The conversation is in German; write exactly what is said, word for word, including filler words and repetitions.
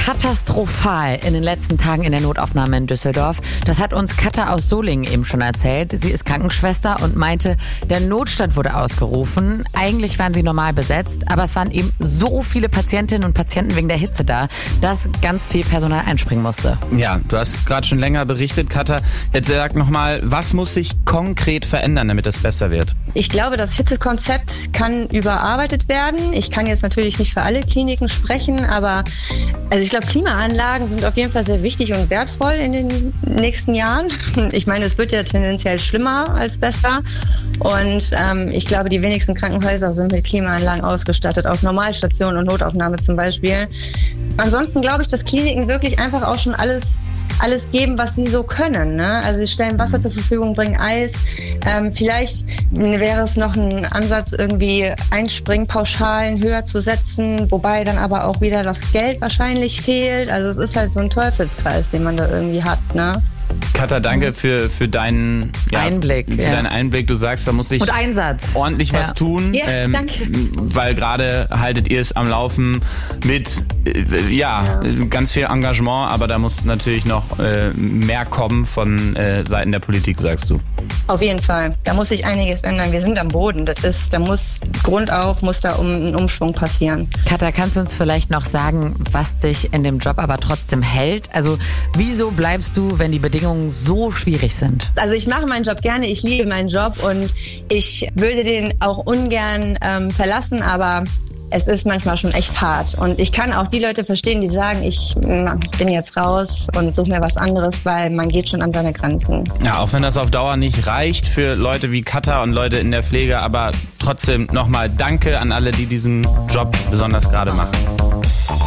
katastrophal in den letzten Tagen in der Notaufnahme in Düsseldorf. Das hat uns Katja aus Solingen eben schon erzählt. Sie ist Krankenschwester und meinte, der Notstand wurde ausgerufen. Eigentlich waren sie normal besetzt, aber es waren eben so viele Patientinnen und Patienten wegen der Hitze da, dass ganz viel Personal einspringen musste. Ja, du hast gerade schon länger berichtet, Katja. Jetzt sag nochmal, was muss sich konkret verändern, damit es besser wird? Ich glaube, das Hitzekonzept kann überarbeitet werden. Ich kann jetzt natürlich nicht für alle Kliniken sprechen, aber also ich glaube, Klimaanlagen sind auf jeden Fall sehr wichtig und wertvoll in den nächsten Jahren. Ich meine, es wird ja tendenziell schlimmer als besser. Und ähm, ich glaube, die wenigsten Krankenhäuser sind mit Klimaanlagen ausgestattet, auf Normalstationen und Notaufnahme zum Beispiel. Ansonsten glaube ich, dass Kliniken wirklich einfach auch schon alles alles geben, was sie so können. Ne? Also sie stellen Wasser zur Verfügung, bringen Eis. Ähm, vielleicht wäre es noch ein Ansatz, irgendwie Einspringpauschalen höher zu setzen, wobei dann aber auch wieder das Geld wahrscheinlich fehlt. Also es ist halt so ein Teufelskreis, den man da irgendwie hat. Ne? Katja, danke für, für deinen ja, Einblick. Für ja. deinen Einblick. Du sagst, da muss sich und Einsatz. ordentlich was ja. tun. Ja, ähm, danke. Weil gerade haltet ihr es am Laufen mit äh, ja, ja, ganz viel Engagement, aber da muss natürlich noch äh, mehr kommen von äh, Seiten der Politik, sagst du. Auf jeden Fall. Da muss sich einiges ändern. Wir sind am Boden. Das ist, da muss grundauf, muss da um, ein Umschwung passieren. Katja, kannst du uns vielleicht noch sagen, was dich in dem Job aber trotzdem hält? Also wieso bleibst du, wenn die Bedingungen so schwierig sind? Also ich mache meinen Job gerne, ich liebe meinen Job und ich würde den auch ungern ähm, verlassen, aber es ist manchmal schon echt hart. Und ich kann auch die Leute verstehen, die sagen, ich bin jetzt raus und suche mir was anderes, weil man geht schon an seine Grenzen. Ja, auch wenn das auf Dauer nicht reicht für Leute wie Katja und Leute in der Pflege, aber trotzdem nochmal Danke an alle, die diesen Job besonders gerade machen.